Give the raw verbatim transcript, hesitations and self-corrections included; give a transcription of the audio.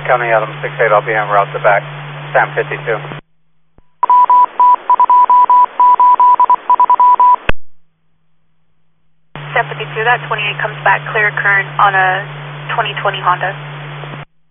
Coming out of six eight, I'll be en route to back, Sam fifty-two. Sam fifty-two, that twenty-eight comes back clear current on a twenty twenty Honda.